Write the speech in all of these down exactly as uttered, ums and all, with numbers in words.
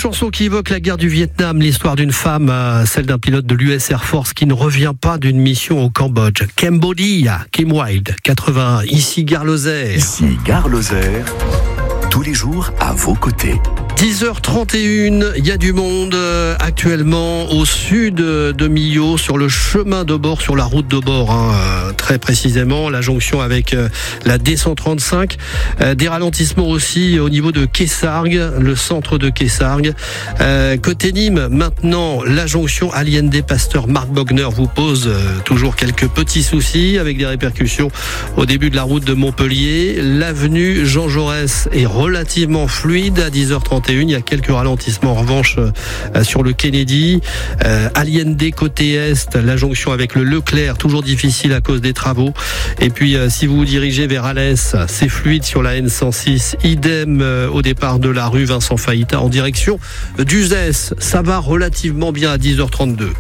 chanson qui évoque la guerre du Vietnam, l'histoire d'une femme, celle d'un pilote de l'U S Air Force qui ne revient pas d'une mission au Cambodge. Cambodia, Kim Wilde, quatre-vingts, ici Gare Lozère. Ici Gare Lozère, tous les jours à vos côtés. dix heures trente et une, il y a du monde actuellement au sud de Millau, sur le chemin de bord, sur la route de bord, hein, très précisément, la jonction avec la D cent trente-cinq. Des ralentissements aussi au niveau de Kessargues, le centre de Kessargues. Euh, côté Nîmes, maintenant, la jonction Allende-Pasteur Marc Bogner vous pose toujours quelques petits soucis avec des répercussions au début de la route de Montpellier. L'avenue Jean Jaurès est relativement fluide à dix heures trente et une. Il y a quelques ralentissements en revanche euh, sur le Kennedy. Euh, Allende côté est, la jonction avec le Leclerc, toujours difficile à cause des travaux. Et puis euh, si vous vous dirigez vers Alès, c'est fluide sur la N cent six. Idem euh, au départ de la rue Vincent Fahita en direction d'Uzès. Ça va relativement bien à dix heures trente-deux.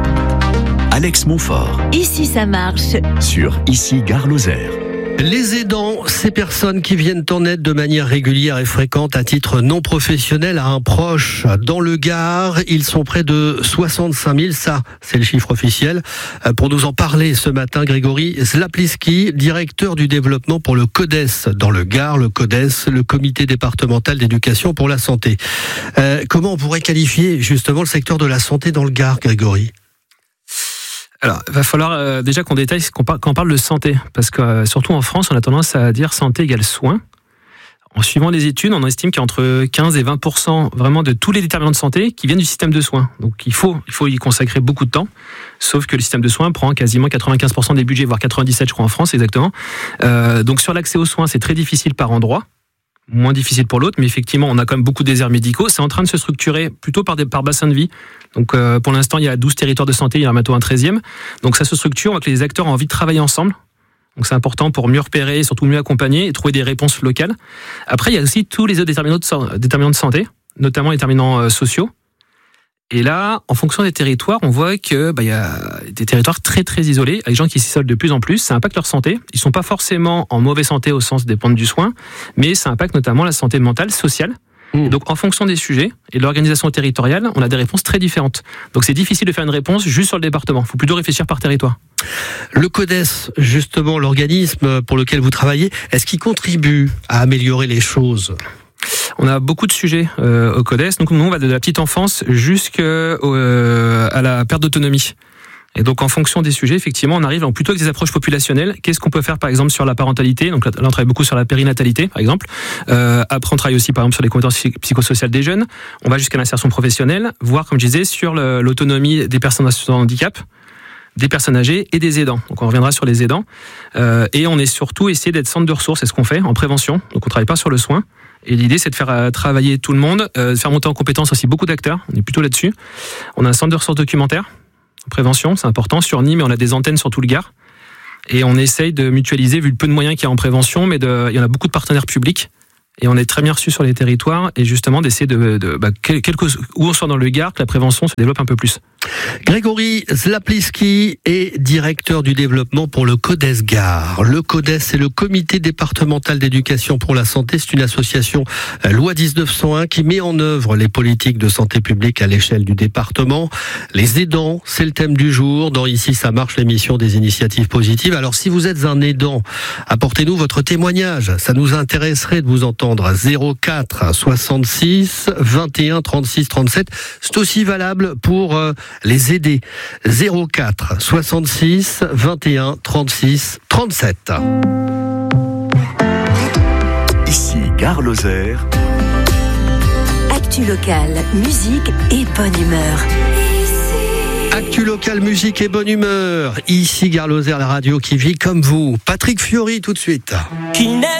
Alex Montfort. Ici ça marche. Sur Ici Gare Lozère. Les aidants, ces personnes qui viennent en aide de manière régulière et fréquente à titre non professionnel à un proche. Dans le Gard, ils sont près de soixante-cinq mille, ça c'est le chiffre officiel. Pour nous en parler ce matin, Grégory Zlapliski, directeur du développement pour le CODES dans le Gard, le CODES, le comité départemental d'éducation pour la santé. Euh, comment on pourrait qualifier justement le secteur de la santé dans le Gard, Grégory ? Alors, il va falloir euh, déjà qu'on détaille qu'on parle, quand on parle de santé, parce que euh, surtout en France, on a tendance à dire santé égale soins. En suivant les études, on estime qu'il y a entre quinze et vingt pour cent vraiment de tous les déterminants de santé qui viennent du système de soins. Donc il faut, il faut y consacrer beaucoup de temps, sauf que le système de soins prend quasiment quatre-vingt-quinze pour cent des budgets, voire quatre-vingt-dix-sept je crois en France exactement. Euh, donc sur l'accès aux soins, c'est très difficile par endroit. Moins difficile pour l'autre, mais effectivement, on a quand même beaucoup de déserts médicaux. C'est en train de se structurer plutôt par, des, par bassin de vie. Donc, euh, pour l'instant, il y a douze territoires de santé, il y en a bientôt un treizième. Donc, ça se structure, on voit que les acteurs ont envie de travailler ensemble. Donc, c'est important pour mieux repérer, et surtout mieux accompagner et trouver des réponses locales. Après, il y a aussi tous les autres déterminants de, déterminants de santé, notamment les déterminants euh, sociaux. Et là, en fonction des territoires, on voit que bah, y a des territoires très très isolés, avec des gens qui s'isolent de plus en plus. Ça impacte leur santé. Ils sont pas forcément en mauvaise santé au sens dépendre du soin, mais ça impacte notamment la santé mentale, sociale. Mmh. Et donc, en fonction des sujets et de l'organisation territoriale, on a des réponses très différentes. Donc, c'est difficile de faire une réponse juste sur le département. Il faut plutôt réfléchir par territoire. Le CODES, justement, l'organisme pour lequel vous travaillez, est-ce qu'il contribue à améliorer les choses ? On a beaucoup de sujets euh, au CODES. Donc, nous, on va de la petite enfance jusqu'à euh, la perte d'autonomie. Et donc, en fonction des sujets, effectivement, on arrive plutôt avec des approches populationnelles. Qu'est-ce qu'on peut faire, par exemple, sur la parentalité ? Donc là, on travaille beaucoup sur la périnatalité, par exemple. Euh, après, on travaille aussi, par exemple, sur les compétences psychosociales des jeunes. On va jusqu'à l'insertion professionnelle, voire, comme je disais, sur le, l'autonomie des personnes en situation de handicap, des personnes âgées et des aidants. Donc, on reviendra sur les aidants. Euh, et on est surtout essayer d'être centre de ressources. C'est ce qu'on fait en prévention. Donc, on travaille pas sur le soin. Et l'idée, c'est de faire euh, travailler tout le monde, euh, de faire monter en compétence aussi beaucoup d'acteurs. On est plutôt là-dessus. On a un centre de ressources documentaires. Prévention, c'est important. Sur Nîmes, on a des antennes sur tout le Gard. Et on essaye de mutualiser, vu le peu de moyens qu'il y a en prévention, mais de, il y en a beaucoup de partenaires publics. Et on est très bien reçus sur les territoires. Et justement, d'essayer de, de bah, quel, quel, où on soit dans le Gard, que la prévention se développe un peu plus. Grégory Zlapliski est directeur du développement pour le CODES Gard. Le CODES, c'est le comité départemental d'éducation pour la santé. C'est une association loi dix-neuf cent un qui met en œuvre les politiques de santé publique à l'échelle du département. Les aidants, c'est le thème du jour. Dans Ici, ça marche, l'émission des initiatives positives. Alors, si vous êtes un aidant, apportez-nous votre témoignage. Ça nous intéresserait de vous entendre. zéro quatre soixante-six vingt et un trente-six trente-sept. C'est aussi valable pour euh, les aider. zéro quatre soixante-six vingt et un trente-six trente-sept. Ici Gare Lozère. Actu locale, musique et bonne humeur. Actu locale, musique et bonne humeur. Ici Gare Lozère, la radio qui vit comme vous. Patrick Fiori tout de suite. Qui n'aime